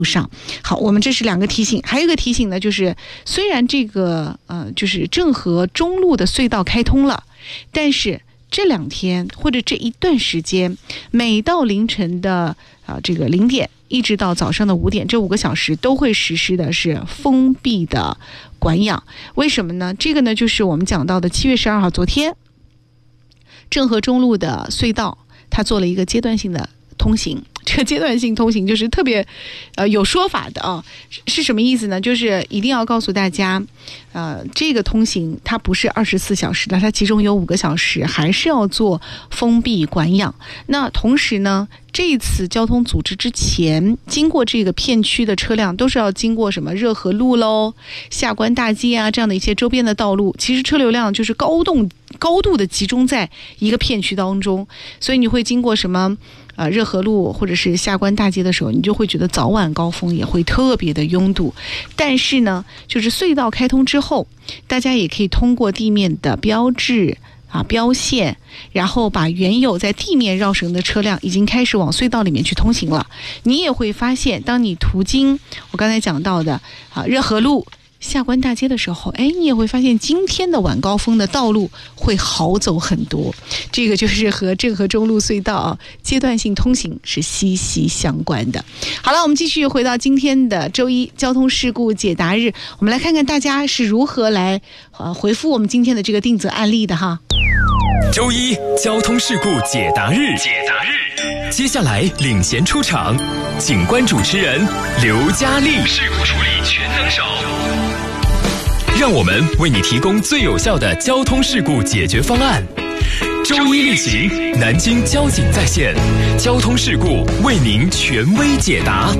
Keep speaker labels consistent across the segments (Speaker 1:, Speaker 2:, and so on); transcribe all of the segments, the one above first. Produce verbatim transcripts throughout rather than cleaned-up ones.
Speaker 1: 上。好，我们这是两个提醒，还有一个提醒呢，就是虽然这个呃就是郑和中路的隧道开通了，但是这两天或者这一段时间，每到凌晨的啊、呃、这个零点一直到早上的五点，这五个小时都会实施的是封闭的管养。为什么呢？这个呢就是我们讲到的七月十二号，昨天郑和中路的隧道它做了一个阶段性的通行。这个阶段性通行就是特别呃有说法的啊，是什么意思呢？就是一定要告诉大家，呃，这个通行它不是二十四小时的，它其中有五个小时还是要做封闭管养。那同时呢，这一次交通组织之前经过这个片区的车辆都是要经过什么热河路喽、下关大街啊这样的一些周边的道路，其实车流量就是高度高度的集中在一个片区当中，所以你会经过什么呃热河路或者是下关大街的时候，你就会觉得早晚高峰也会特别的拥堵。但是呢，就是隧道开通之后，大家也可以通过地面的标志啊标线，然后把原有在地面绕绳的车辆已经开始往隧道里面去通行了。你也会发现，当你途经我刚才讲到的啊热河路、下关大街的时候，哎，你也会发现今天的晚高峰的道路会好走很多。这个就是和郑和中路隧道啊阶段性通行是息息相关的。好了，我们继续回到今天的周一交通事故解答日，我们来看看大家是如何来呃回复我们今天的这个定责案例的哈。
Speaker 2: 周一交通事故解答日，解答日，接下来领衔出场，警官主持人刘嘉丽，事故处理全能手。让我们为你提供最有效的交通事故解决方案。周一例行，南京交警在线，交通事故为您权威解答。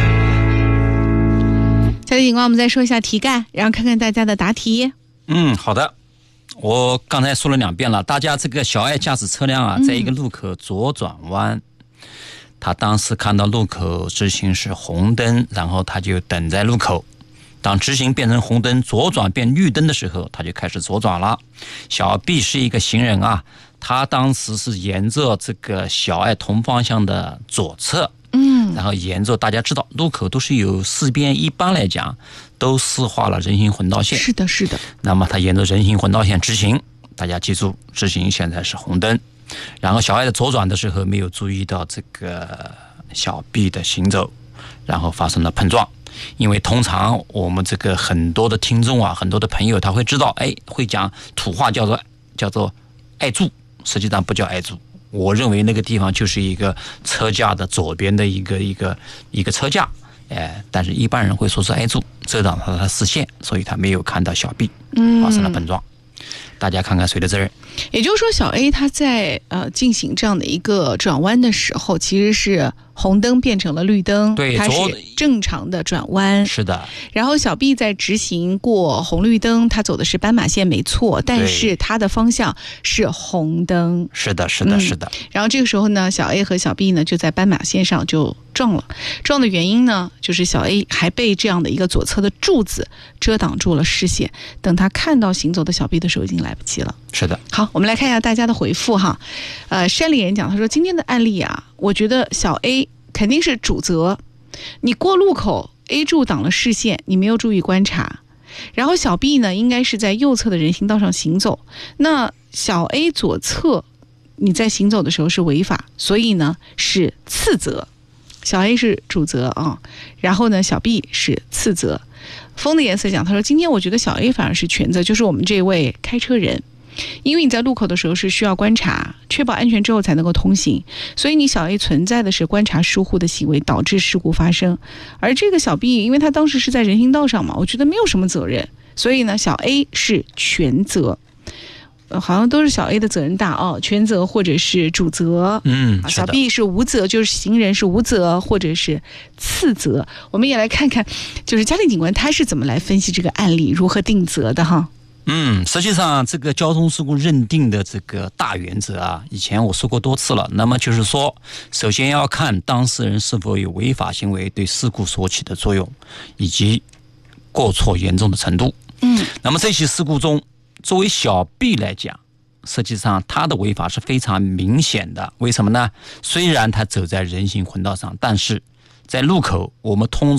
Speaker 1: 小李警官，我们再说一下题干，然后看看大家的答题。
Speaker 3: 嗯，好的。我刚才说了两遍了，大家这个小爱驾驶车辆啊，在一个路口左转弯，嗯、他当时看到路口直行是红灯，然后他就等在路口。当直行变成红灯，左转变绿灯的时候，他就开始左转了。小 B 是一个行人啊，他当时是沿着这个小爱同方向的左侧，嗯，然后沿着大家知道路口都是有四边，一般来讲都是画了人行横道线。
Speaker 1: 是的，是的。
Speaker 3: 那么他沿着人行横道线直行，大家记住，直行现在是红灯。然后小爱的左转的时候没有注意到这个小 B 的行走，然后发生了碰撞。因为通常我们这个很多的听众啊，很多的朋友他会知道，哎，会讲土话叫做叫做爱柱，实际上不叫爱柱。我认为那个地方就是一个车架的左边的一个一个一个车架，哎，但是一般人会说是爱柱，遮挡了他的视线，所以他没有看到小 B 发生了碰撞。嗯，大家看看谁的责任？
Speaker 1: 也就是说，小 A 他在呃进行这样的一个转弯的时候，其实是红灯变成了绿灯，
Speaker 3: 对，
Speaker 1: 它是正常的转弯。
Speaker 3: 是的。然
Speaker 1: 后小 B 在直行过红绿灯，他走的是斑马线没错，但是他的方向是红灯。
Speaker 3: 是的，是的，是的。
Speaker 1: 嗯，然后这个时候呢，小 A 和小 B 呢就在斑马线上就撞了。撞的原因呢，就是小 A 还被这样的一个左侧的柱子遮挡住了视线，等他看到行走的小 B 的时候，已经来不及了。
Speaker 3: 是的。
Speaker 1: 好，我们来看一下大家的回复哈。呃，山里人讲，他说今天的案例啊，我觉得小 A 肯定是主责。你过路口 A 柱挡了视线，你没有注意观察，然后小 B 呢应该是在右侧的人行道上行走，那小 A 左侧你在行走的时候是违法，所以呢是次责。小 A 是主责啊，然后呢小 B 是次责。风的颜色讲，他说今天我觉得小 A 反而是全责，就是我们这位开车人，因为你在路口的时候是需要观察，确保安全之后才能够通行，所以你小 A 存在的是观察疏忽的行为，导致事故发生。而这个小 B 因为他当时是在人行道上嘛，我觉得没有什么责任，所以呢小 A 是全责。呃、好像都是小 A 的责任大哦，全责或者是主责。
Speaker 3: 嗯，
Speaker 1: 小 B 是无责，就是行人是无责或者是次责。我们也来看看，就是嘉定警官他是怎么来分析这个案例，如何定责的哈。
Speaker 3: 嗯，实际上这个交通事故认定的这个大原则啊，以前我说过多次了。那么就是说，首先要看当事人是否有违法行为对事故所起的作用，以及过错严重的程度。嗯，那么这起事故中，作为小 B 来讲，实际上他的违法是非常明显的。为什么呢？虽然他走在人行横道上，但是在路口我们通